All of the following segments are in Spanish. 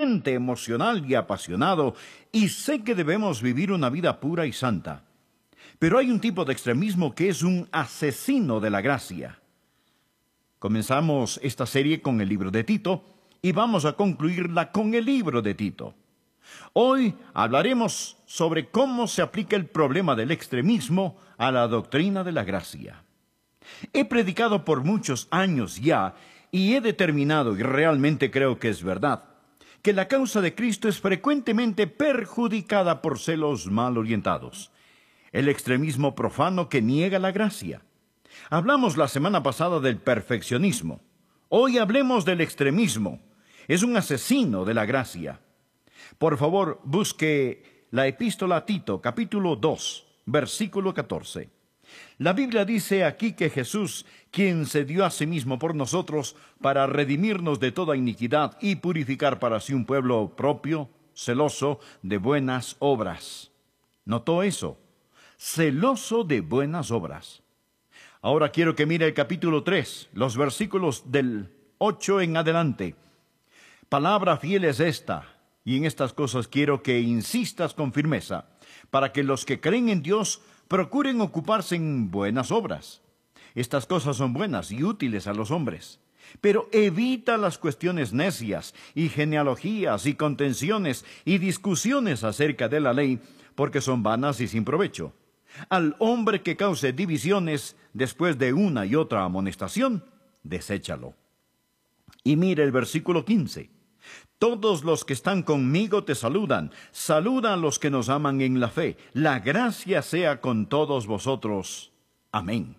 ardiente, emocional y apasionado, y sé que debemos vivir una vida pura y santa. Pero hay un tipo de extremismo que es un asesino de la gracia. Comenzamos esta serie con el libro de Tito y vamos a concluirla con el libro de Tito. Hoy hablaremos sobre cómo se aplica el problema del extremismo a la doctrina de la gracia. He predicado por muchos años ya y he determinado, y realmente creo que es verdad, que la causa de Cristo es frecuentemente perjudicada por celos mal orientados. El extremismo profano que niega la gracia. Hablamos la semana pasada del perfeccionismo. Hoy hablemos del extremismo. Es un asesino de la gracia. Por favor, busque la epístola a Tito, capítulo 2, versículo 14. La Biblia dice aquí que Jesús, quien se dio a sí mismo por nosotros para redimirnos de toda iniquidad y purificar para sí un pueblo propio, celoso de buenas obras. ¿Notó eso? Celoso de buenas obras. Ahora quiero que mire el capítulo 3, los versículos del 8 en adelante. Palabra fiel es esta, y en estas cosas quiero que insistas con firmeza, para que los que creen en Dios procuren ocuparse en buenas obras. Estas cosas son buenas y útiles a los hombres. Pero evita las cuestiones necias y genealogías y contenciones y discusiones acerca de la ley, porque son vanas y sin provecho. Al hombre que cause divisiones después de una y otra amonestación, deséchalo. Y mire el versículo 15. Todos los que están conmigo te saludan. Saluda a los que nos aman en la fe. La gracia sea con todos vosotros. Amén.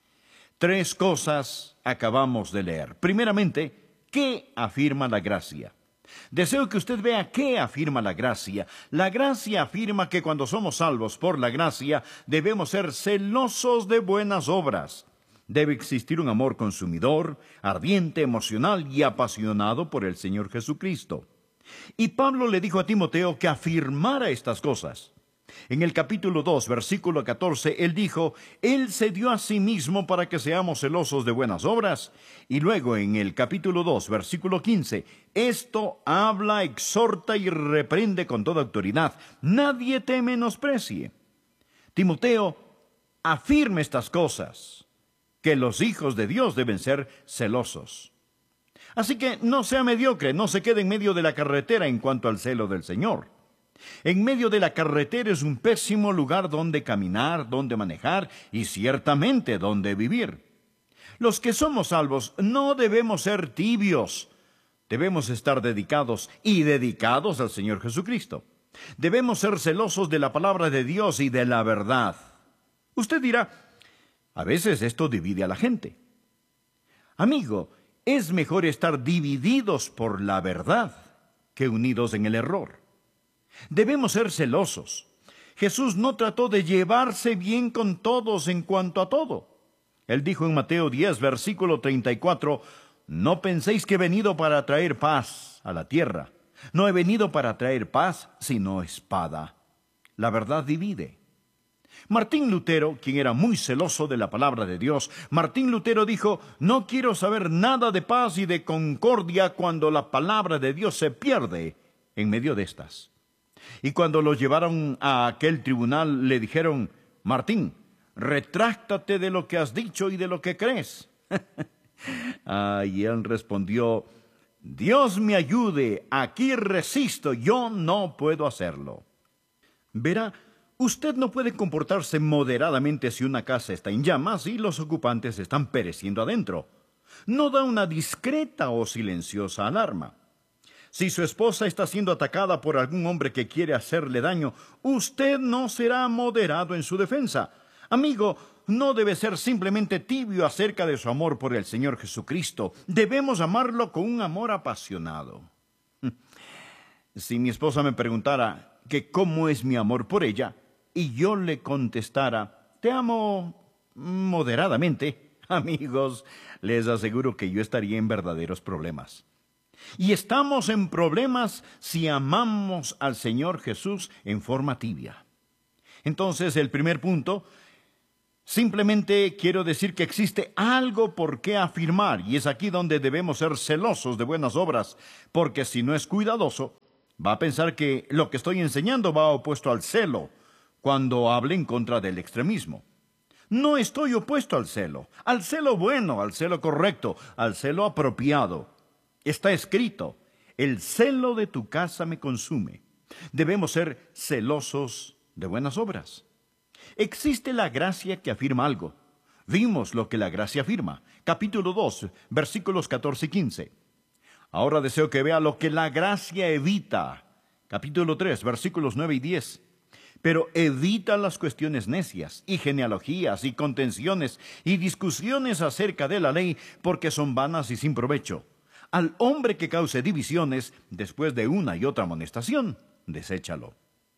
3 cosas acabamos de leer. Primeramente, ¿qué afirma la gracia? Deseo que usted vea qué afirma la gracia. La gracia afirma que cuando somos salvos por la gracia, debemos ser celosos de buenas obras. Debe existir un amor consumidor, ardiente, emocional y apasionado por el Señor Jesucristo. Y Pablo le dijo a Timoteo que afirmara estas cosas. En el capítulo 2, versículo 14, él dijo, Él se dio a sí mismo para que seamos celosos de buenas obras. Y luego en el capítulo 2, versículo 15, esto habla, exhorta y reprende con toda autoridad. Nadie te menosprecie. Timoteo, afirme estas cosas, que los hijos de Dios deben ser celosos. Así que no sea mediocre, no se quede en medio de la carretera en cuanto al celo del Señor. En medio de la carretera es un pésimo lugar donde caminar, donde manejar y ciertamente donde vivir. Los que somos salvos no debemos ser tibios. Debemos estar dedicados al Señor Jesucristo. Debemos ser celosos de la palabra de Dios y de la verdad. Usted dirá, a veces esto divide a la gente. Amigo, es mejor estar divididos por la verdad que unidos en el error. Debemos ser celosos. Jesús no trató de llevarse bien con todos en cuanto a todo. Él dijo en Mateo 10, versículo 34, no penséis que he venido para traer paz a la tierra. No he venido para traer paz, sino espada. La verdad divide. Martín Lutero, quien era muy celoso de la palabra de Dios, Martín Lutero dijo, no quiero saber nada de paz y de concordia cuando la palabra de Dios se pierde en medio de estas. Y cuando lo llevaron a aquel tribunal, le dijeron, Martín, retráctate de lo que has dicho y de lo que crees. Y él respondió, Dios me ayude, aquí resisto, yo no puedo hacerlo. Verá, usted no puede comportarse moderadamente si una casa está en llamas y los ocupantes están pereciendo adentro. No da una discreta o silenciosa alarma. Si su esposa está siendo atacada por algún hombre que quiere hacerle daño, usted no será moderado en su defensa. Amigo, no debe ser simplemente tibio acerca de su amor por el Señor Jesucristo. Debemos amarlo con un amor apasionado. Si mi esposa me preguntara que cómo es mi amor por ella, y yo le contestara, te amo moderadamente, amigos, les aseguro que yo estaría en verdaderos problemas. Y estamos en problemas si amamos al Señor Jesús en forma tibia. Entonces, el primer punto, simplemente quiero decir que existe algo por qué afirmar, y es aquí donde debemos ser celosos de buenas obras, porque si no es cuidadoso, Va a pensar que lo que estoy enseñando va opuesto al celo cuando hable en contra del extremismo. No estoy opuesto al celo bueno, al celo correcto, al celo apropiado. Está escrito, el celo de tu casa me consume. Debemos ser celosos de buenas obras. Existe la gracia que afirma algo. Vimos lo que la gracia afirma. Capítulo 2, versículos 14 y 15. Ahora deseo que vea lo que la gracia evita. Capítulo 3, versículos 9 y 10. Pero evita las cuestiones necias, y genealogías, y contenciones, y discusiones acerca de la ley, porque son vanas y sin provecho. Al hombre que cause divisiones, después de una y otra amonestación, deséchalo.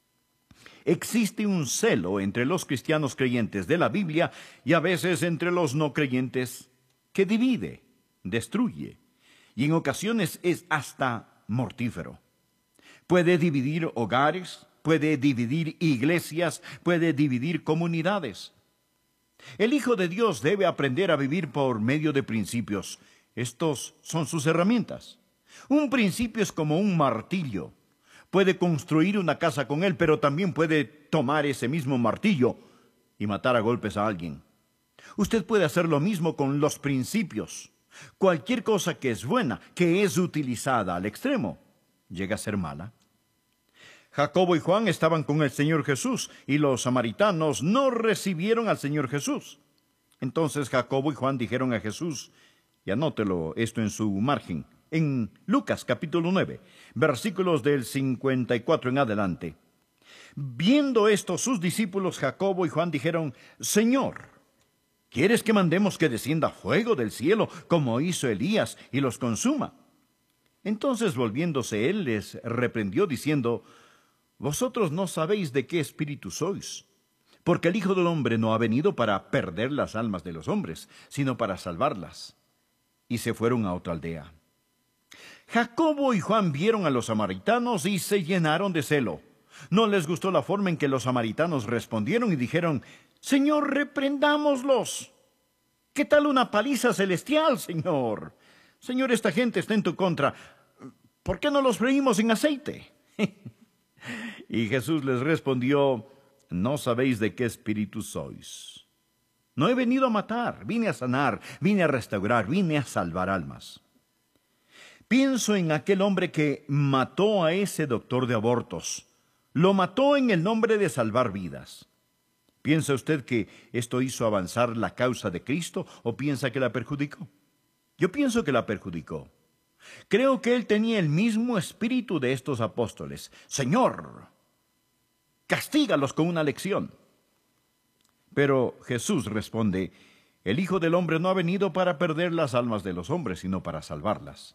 Existe un celo entre los cristianos creyentes de la Biblia y a veces entre los no creyentes que divide, destruye, y en ocasiones es hasta mortífero. Puede dividir hogares, puede dividir iglesias, puede dividir comunidades. El Hijo de Dios debe aprender a vivir por medio de principios. Estos son sus herramientas. Un principio es como un martillo. Puede construir una casa con él, pero también puede tomar ese mismo martillo y matar a golpes a alguien. Usted puede hacer lo mismo con los principios. Cualquier cosa que es buena, que es utilizada al extremo, llega a ser mala. Jacobo y Juan estaban con el Señor Jesús y los samaritanos no recibieron al Señor Jesús. Entonces Jacobo y Juan dijeron a Jesús, y anótelo esto en su margen, en Lucas capítulo 9, versículos del 54 en adelante. Viendo esto sus discípulos Jacobo y Juan dijeron, Señor, ¿quieres que mandemos que descienda fuego del cielo como hizo Elías y los consuma? Entonces volviéndose él les reprendió diciendo, vosotros no sabéis de qué espíritu sois, porque el Hijo del Hombre no ha venido para perder las almas de los hombres, sino para salvarlas. Y se fueron a otra aldea. Jacobo y Juan vieron a los samaritanos y se llenaron de celo. No les gustó la forma en que los samaritanos respondieron y dijeron, Señor, reprendámoslos. ¿Qué tal una paliza celestial, Señor? Señor, esta gente está en tu contra. ¿Por qué no los freímos en aceite? Y Jesús les respondió, no sabéis de qué espíritu sois. No he venido a matar, vine a sanar, vine a restaurar, vine a salvar almas. Pienso en aquel hombre que mató a ese doctor de abortos. Lo mató en el nombre de salvar vidas. ¿Piensa usted que esto hizo avanzar la causa de Cristo o piensa que la perjudicó? Yo pienso que la perjudicó. Creo que él tenía el mismo espíritu de estos apóstoles. Señor, castígalos con una lección. Pero Jesús responde, el Hijo del Hombre no ha venido para perder las almas de los hombres, sino para salvarlas.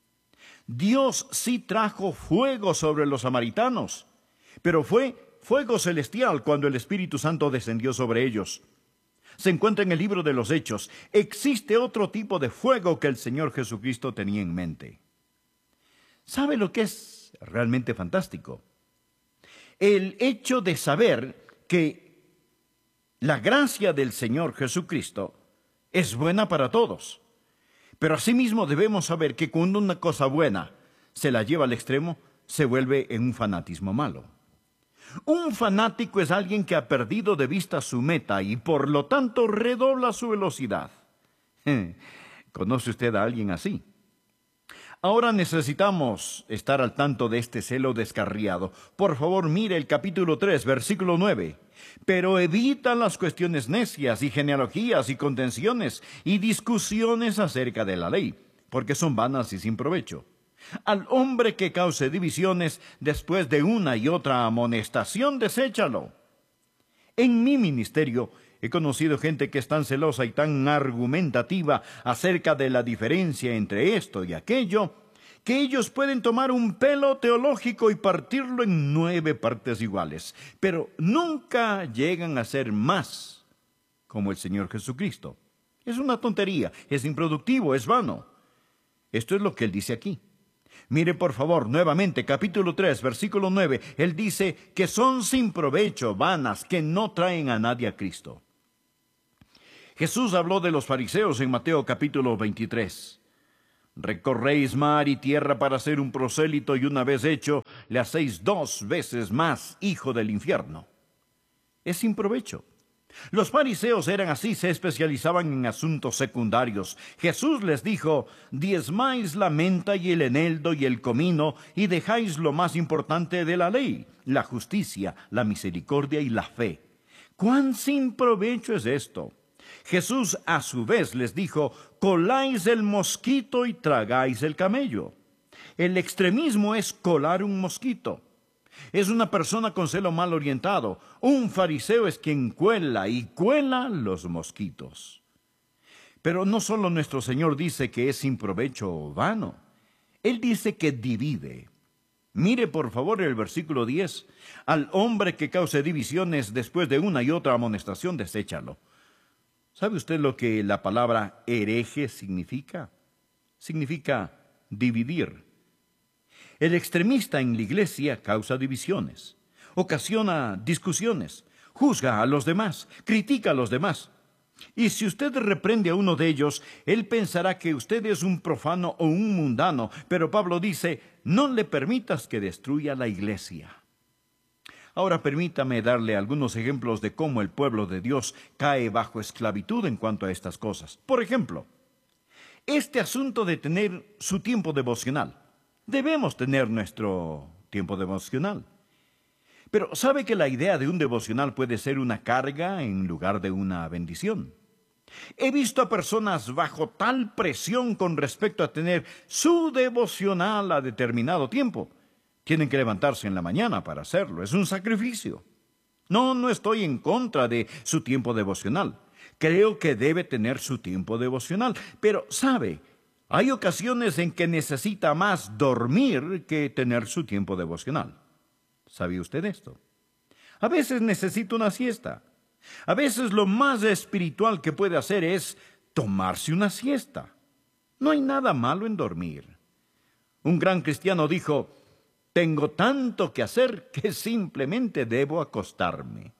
Dios sí trajo fuego sobre los samaritanos, pero fue fuego celestial cuando el Espíritu Santo descendió sobre ellos. Se encuentra en el libro de los Hechos. Existe otro tipo de fuego que el Señor Jesucristo tenía en mente. ¿Sabe lo que es realmente fantástico? El hecho de saber que la gracia del Señor Jesucristo es buena para todos. Pero asimismo debemos saber que cuando una cosa buena se la lleva al extremo, se vuelve en un fanatismo malo. Un fanático es alguien que ha perdido de vista su meta y por lo tanto redobla su velocidad. ¿Conoce usted a alguien así? Ahora necesitamos estar al tanto de este celo descarriado. Por favor, mire el capítulo 3, versículo 9. Pero evita las cuestiones necias y genealogías y contenciones y discusiones acerca de la ley, porque son vanas y sin provecho. Al hombre que cause divisiones después de una y otra amonestación, deséchalo. En mi ministerio he conocido gente que es tan celosa y tan argumentativa acerca de la diferencia entre esto y aquello, que ellos pueden tomar un pelo teológico y partirlo en 9 partes iguales, pero nunca llegan a ser más como el Señor Jesucristo. Es una tontería, es improductivo, es vano. Esto es lo que Él dice aquí. Mire por favor nuevamente capítulo 3, versículo 9. Él dice que son sin provecho, vanas, que no traen a nadie a Cristo. Jesús habló de los fariseos en Mateo capítulo 23. Recorréis mar y tierra para ser un prosélito y una vez hecho, le hacéis 2 veces más hijo del infierno. Es sin provecho. Los fariseos eran así, se especializaban en asuntos secundarios. Jesús les dijo: diezmáis la menta y el eneldo y el comino, y dejáis lo más importante de la ley, la justicia, la misericordia y la fe. ¿Cuán sin provecho es esto? Jesús a su vez les dijo: coláis el mosquito y tragáis el camello. El extremismo es colar un mosquito. Es una persona con celo mal orientado. Un fariseo es quien cuela y cuela los mosquitos. Pero no solo nuestro Señor dice que es sin provecho o vano. Él dice que divide. Mire por favor el versículo 10. Al hombre que cause divisiones después de una y otra amonestación, deséchalo. ¿Sabe usted lo que la palabra hereje significa? Significa dividir. El extremista en la iglesia causa divisiones, ocasiona discusiones, juzga a los demás, critica a los demás. Y si usted reprende a uno de ellos, él pensará que usted es un profano o un mundano, pero Pablo dice: no le permitas que destruya la iglesia. Ahora permítame darle algunos ejemplos de cómo el pueblo de Dios cae bajo esclavitud en cuanto a estas cosas. Por ejemplo, este asunto de tener su tiempo devocional. Debemos tener nuestro tiempo devocional. Pero ¿sabe que la idea de un devocional puede ser una carga en lugar de una bendición? He visto a personas bajo tal presión con respecto a tener su devocional a determinado tiempo. Tienen que levantarse en la mañana para hacerlo. Es un sacrificio. No estoy en contra de su tiempo devocional. Creo que debe tener su tiempo devocional. Pero, ¿sabe? Hay ocasiones en que necesita más dormir que tener su tiempo devocional. ¿Sabía usted esto? A veces necesita una siesta. A veces lo más espiritual que puede hacer es tomarse una siesta. No hay nada malo en dormir. Un gran cristiano dijo: tengo tanto que hacer que simplemente debo acostarme.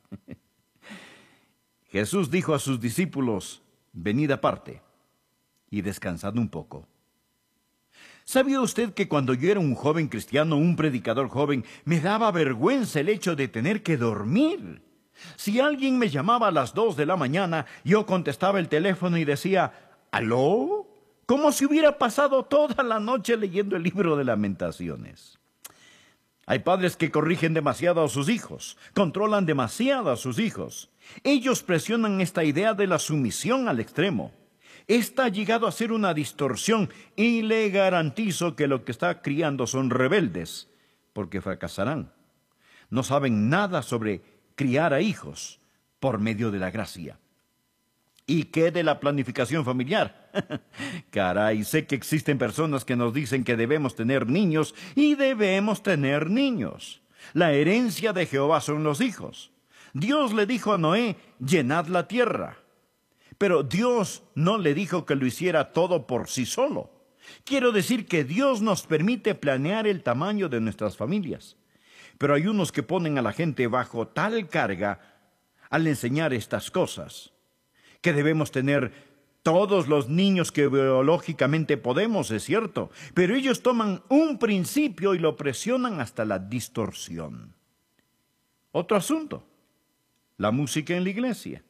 Jesús dijo a sus discípulos: venid aparte y descansad un poco. ¿Sabía usted que cuando yo era un joven cristiano, un predicador joven, me daba vergüenza el hecho de tener que dormir? Si alguien me llamaba a las 2 de la mañana, yo contestaba el teléfono y decía: ¿aló? Como si hubiera pasado toda la noche leyendo el libro de Lamentaciones. Hay padres que corrigen demasiado a sus hijos, controlan demasiado a sus hijos. Ellos presionan esta idea de la sumisión al extremo. Esta ha llegado a ser una distorsión y le garantizo que lo que está criando son rebeldes, porque fracasarán. No saben nada sobre criar a hijos por medio de la gracia. ¿Y qué de la planificación familiar? Caray, sé que existen personas que nos dicen que debemos tener niños y debemos tener niños. La herencia de Jehová son los hijos. Dios le dijo a Noé: llenad la tierra. Pero Dios no le dijo que lo hiciera todo por sí solo. Quiero decir que Dios nos permite planear el tamaño de nuestras familias. Pero hay unos que ponen a la gente bajo tal carga al enseñar estas cosas, que debemos tener todos los niños que biológicamente podemos, es cierto, pero ellos toman un principio y lo presionan hasta la distorsión. Otro asunto: la música en la iglesia.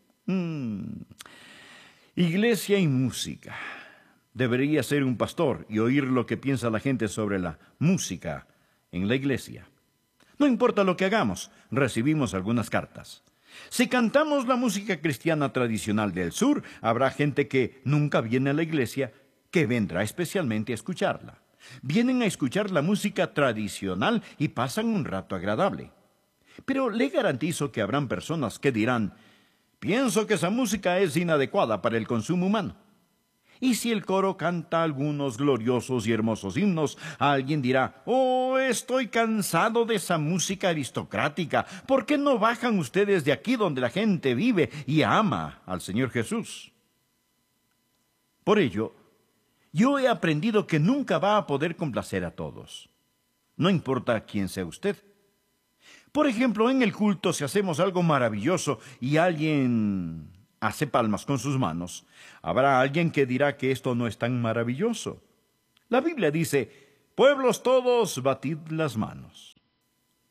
Iglesia y música. Debería ser un pastor y oír lo que piensa la gente sobre la música en la iglesia. No importa lo que hagamos, recibimos algunas cartas. Si cantamos la música cristiana tradicional del sur, habrá gente que nunca viene a la iglesia, que vendrá especialmente a escucharla. Vienen a escuchar la música tradicional y pasan un rato agradable. Pero le garantizo que habrán personas que dirán: pienso que esa música es inadecuada para el consumo humano. Y si el coro canta algunos gloriosos y hermosos himnos, alguien dirá: oh, estoy cansado de esa música aristocrática. ¿Por qué no bajan ustedes de aquí donde la gente vive y ama al Señor Jesús? Por ello, yo he aprendido que nunca va a poder complacer a todos. No importa quién sea usted. Por ejemplo, en el culto, si hacemos algo maravilloso y alguien hace palmas con sus manos, habrá alguien que dirá que esto no es tan maravilloso. La Biblia dice: pueblos todos, batid las manos.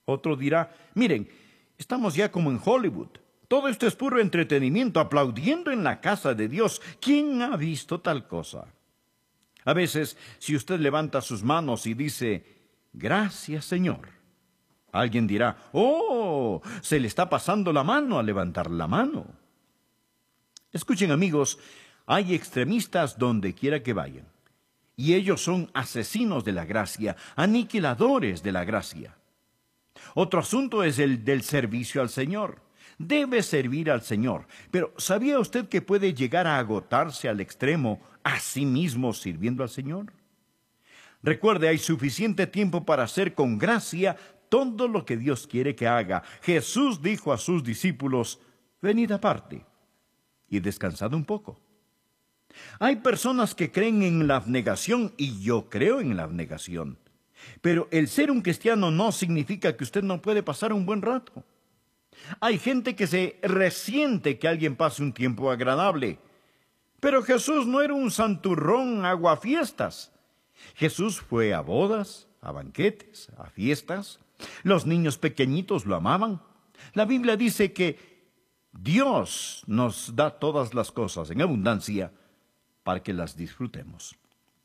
Otro dirá, miren, estamos ya como en Hollywood. Todo esto es puro entretenimiento, aplaudiendo en la casa de Dios. ¿Quién ha visto tal cosa? A veces, si usted levanta sus manos y dice, gracias, Señor, alguien dirá, oh, se le está pasando la mano al levantar la mano. Escuchen, amigos, hay extremistas donde quiera que vayan, y ellos son asesinos de la gracia, aniquiladores de la gracia. Otro asunto es el del servicio al Señor. Debe servir al Señor, pero ¿sabía usted que puede llegar a agotarse al extremo a sí mismo sirviendo al Señor? Recuerde, hay suficiente tiempo para hacer con gracia todo lo que Dios quiere que haga. Jesús dijo a sus discípulos, venid aparte y descansad un poco. Hay personas que creen en la abnegación y yo creo en la abnegación. Pero el ser un cristiano no significa que usted no puede pasar un buen rato. Hay gente que se resiente que alguien pase un tiempo agradable. Pero Jesús no era un santurrón aguafiestas. Jesús fue a bodas, a banquetes, a fiestas. Los niños pequeñitos lo amaban. La Biblia dice que Dios nos da todas las cosas en abundancia para que las disfrutemos.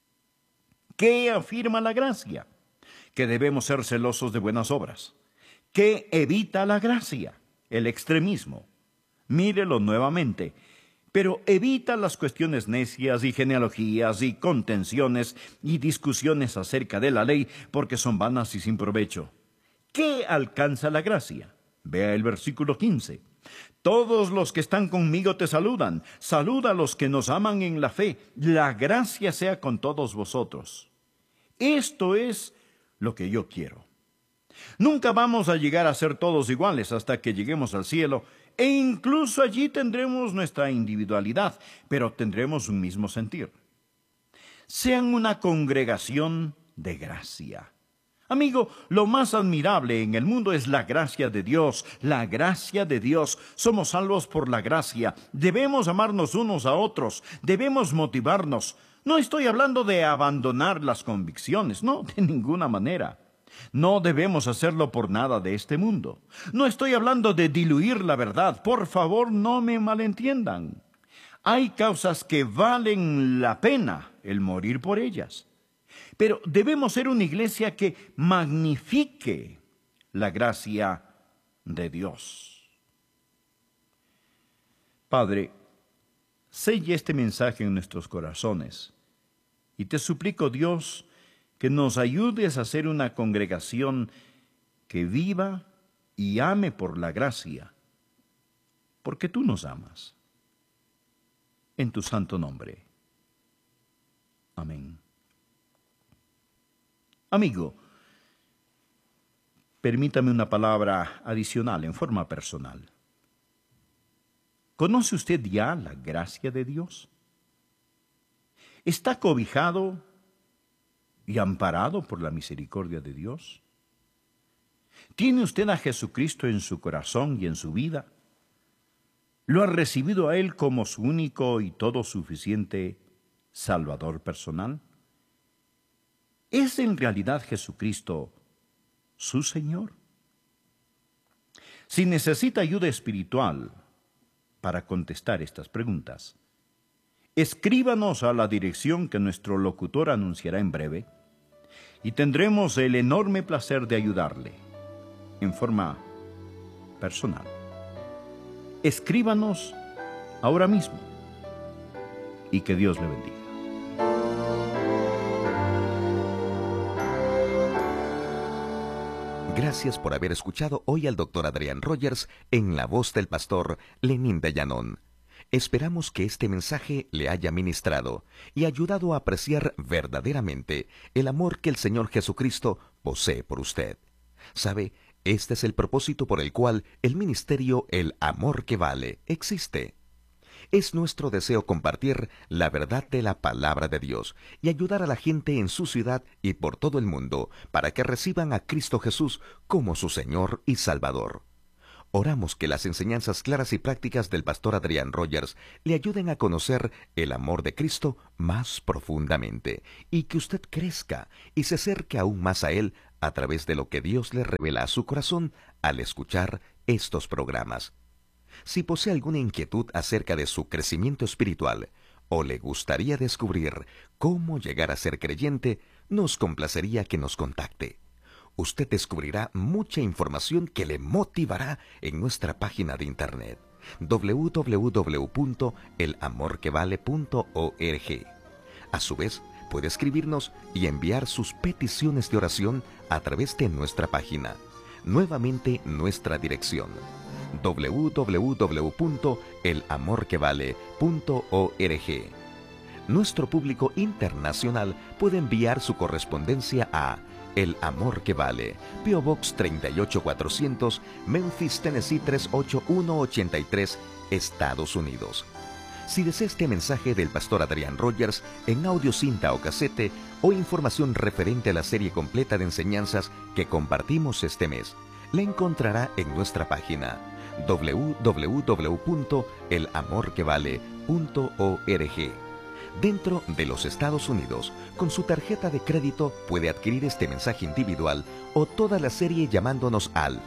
¿Qué afirma la gracia? Que debemos ser celosos de buenas obras. ¿Qué evita la gracia? El extremismo. Mírelo nuevamente. Pero evita las cuestiones necias y genealogías y contenciones y discusiones acerca de la ley porque son vanas y sin provecho. ¿Qué alcanza la gracia? Vea el versículo 15. Todos los que están conmigo te saludan. Saluda a los que nos aman en la fe. La gracia sea con todos vosotros. Esto es lo que yo quiero. Nunca vamos a llegar a ser todos iguales hasta que lleguemos al cielo, e incluso allí tendremos nuestra individualidad, pero tendremos un mismo sentir. Sean una congregación de gracia. Amigo, lo más admirable en el mundo es la gracia de Dios, la gracia de Dios. Somos salvos por la gracia. Debemos amarnos unos a otros, debemos motivarnos. No estoy hablando de abandonar las convicciones, no, de ninguna manera. No debemos hacerlo por nada de este mundo. No estoy hablando de diluir la verdad. Por favor, no me malentiendan. Hay causas que valen la pena el morir por ellas. Pero debemos ser una iglesia que magnifique la gracia de Dios. Padre, sella este mensaje en nuestros corazones. Y te suplico, Dios, que nos ayudes a ser una congregación que viva y ame por la gracia, porque tú nos amas. En tu santo nombre. Amén. Amigo, permítame una palabra adicional en forma personal. ¿Conoce usted ya la gracia de Dios? ¿Está cobijado y amparado por la misericordia de Dios? ¿Tiene usted a Jesucristo en su corazón y en su vida? ¿Lo ha recibido a Él como su único y todo suficiente Salvador personal? ¿Es en realidad Jesucristo su Señor? Si necesita ayuda espiritual para contestar estas preguntas, escríbanos a la dirección que nuestro locutor anunciará en breve y tendremos el enorme placer de ayudarle en forma personal. Escríbanos ahora mismo y que Dios le bendiga. Gracias por haber escuchado hoy al Dr. Adrián Rogers en la voz del pastor Lenín de Llanón. Esperamos que este mensaje le haya ministrado y ayudado a apreciar verdaderamente el amor que el Señor Jesucristo posee por usted. ¿Sabe? Este es el propósito por el cual el ministerio El Amor que Vale existe. Es nuestro deseo compartir la verdad de la palabra de Dios y ayudar a la gente en su ciudad y por todo el mundo para que reciban a Cristo Jesús como su Señor y Salvador. Oramos que las enseñanzas claras y prácticas del pastor Adrián Rogers le ayuden a conocer el amor de Cristo más profundamente y que usted crezca y se acerque aún más a Él a través de lo que Dios le revela a su corazón al escuchar estos programas. Si posee alguna inquietud acerca de su crecimiento espiritual o le gustaría descubrir cómo llegar a ser creyente, nos complacería que nos contacte. Usted descubrirá mucha información que le motivará en nuestra página de internet www.elamorquevale.org. A su vez, puede escribirnos y enviar sus peticiones de oración a través de nuestra página. Nuevamente, nuestra dirección: www.elamorquevale.org. Nuestro público internacional puede enviar su correspondencia a El Amor que Vale, P.O. Box 38400, Memphis, Tennessee 38183, Estados Unidos. Si desea este mensaje del pastor Adrián Rogers en audio, cinta o casete, o información referente a la serie completa de enseñanzas que compartimos este mes, la encontrará en nuestra página www.elamorquevale.org. Dentro de los Estados Unidos, con su tarjeta de crédito puede adquirir este mensaje individual o toda la serie llamándonos al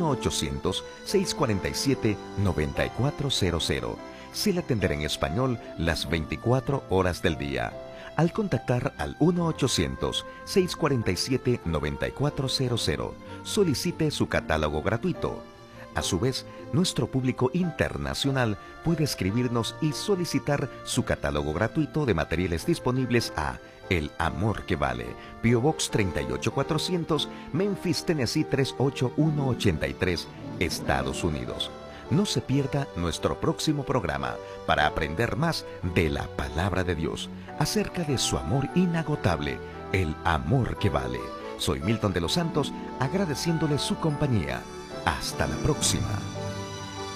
1-800-647-9400. Se le atenderá en español las 24 horas del día. Al contactar al 1-800-647-9400, solicite su catálogo gratuito. A su vez, nuestro público internacional puede escribirnos y solicitar su catálogo gratuito de materiales disponibles a El Amor que Vale, P.O. Box 38400, Memphis, Tennessee 38183, Estados Unidos. No se pierda nuestro próximo programa para aprender más de la Palabra de Dios, acerca de su amor inagotable, el amor que vale. Soy Milton de los Santos, agradeciéndole su compañía. Hasta la próxima.